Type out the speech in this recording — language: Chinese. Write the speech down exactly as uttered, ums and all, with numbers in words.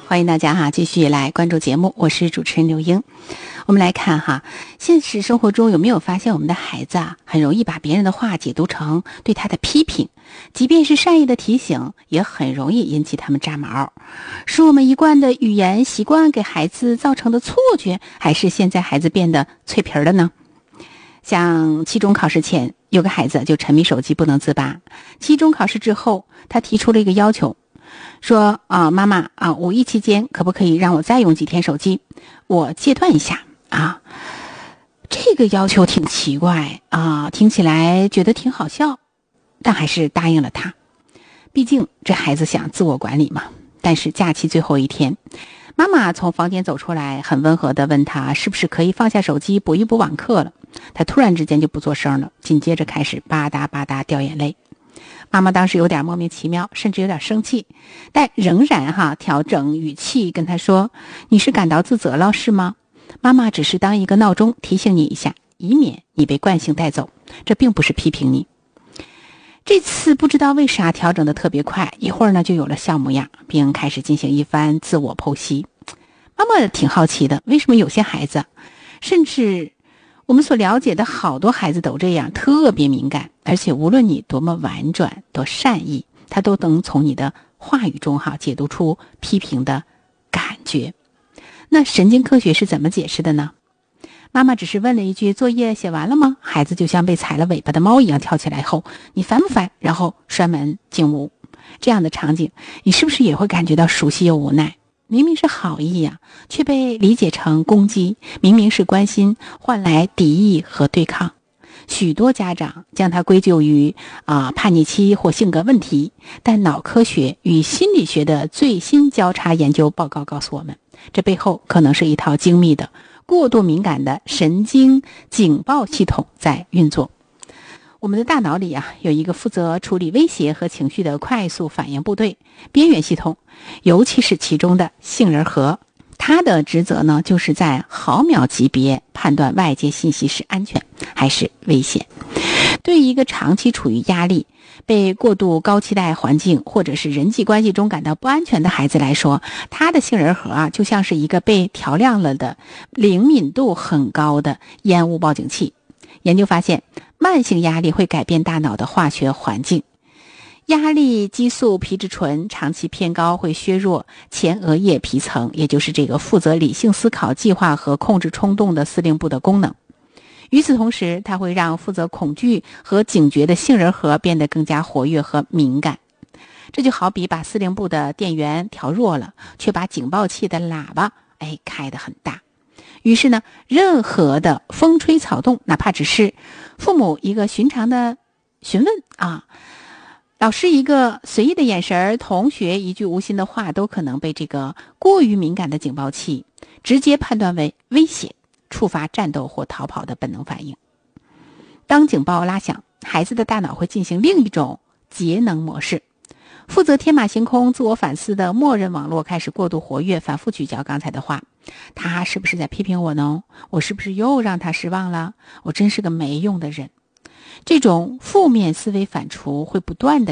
欢迎大家哈继续来关注节目，我是主持人刘英。我们来看哈，现实生活中有没有发现我们的孩子啊，很容易把别人的话解读成对他的批评，即便是善意的提醒，也很容易引起他们炸毛。是我们一贯的语言习惯给孩子造成的错觉，还是现在孩子变得脆皮了呢？像期中考试前，有个孩子就沉迷手机不能自拔。期中考试之后，他提出了一个要求，说啊，妈妈啊，五一期间可不可以让我再用几天手机，我戒断一下啊？这个要求挺奇怪啊，听起来觉得挺好笑，但还是答应了他。毕竟这孩子想自我管理嘛。但是假期最后一天，妈妈从房间走出来，很温和地问他是不是可以放下手机补一补网课了。他突然之间就不作声了，紧接着开始吧嗒吧嗒掉眼泪。妈妈当时有点莫名其妙，甚至有点生气，但仍然哈调整语气跟他说，你是感到自责了是吗？妈妈只是当一个闹钟提醒你一下，以免你被惯性带走，这并不是批评你。这次不知道为啥调整的特别快，一会儿呢就有了笑模样，并开始进行一番自我剖析。妈妈挺好奇的，为什么有些孩子，甚至我们所了解的好多孩子都这样，特别敏感，而且无论你多么婉转多善意，他都能从你的话语中哈解读出批评的感觉。那神经科学是怎么解释的呢？妈妈只是问了一句，作业写完了吗？孩子就像被踩了尾巴的猫一样跳起来后，你烦不烦？然后摔门进屋。这样的场景，你是不是也会感觉到熟悉又无奈？明明是好意呀、啊，却被理解成攻击；明明是关心，换来敌意和对抗。许多家长将它归咎于啊、呃、叛逆期或性格问题，但脑科学与心理学的最新交叉研究报告告诉我们，这背后可能是一套精密的过度敏感的神经警报系统在运作。我们的大脑里啊，有一个负责处理威胁和情绪的快速反应部队——边缘系统，尤其是其中的杏仁核。它的职责呢，就是在毫秒级别判断外界信息是安全还是危险。对于一个长期处于压力、被过度高期待环境或者是人际关系中感到不安全的孩子来说，他的杏仁核啊，就像是一个被调亮了的灵敏度很高的烟雾报警器。研究发现，慢性压力会改变大脑的化学环境。压力激素皮质醇长期偏高会削弱前额叶皮层，也就是这个负责理性思考、计划和控制冲动的司令部的功能。与此同时，它会让负责恐惧和警觉的杏仁核变得更加活跃和敏感。这就好比把司令部的电源调弱了，却把警报器的喇叭哎开得很大。于是呢，任何的风吹草动，哪怕只是父母一个寻常的询问啊，老师一个随意的眼神，同学一句无心的话，都可能被这个过于敏感的警报器直接判断为威胁，触发战斗或逃跑的本能反应。当警报拉响，孩子的大脑会进行另一种节能模式，负责天马行空自我反思的默认网络开始过度活跃，反复咀嚼刚才的话。他是不是在批评我呢？我是不是又让他失望了？我真是个没用的人。这种负面思维反刍会不断的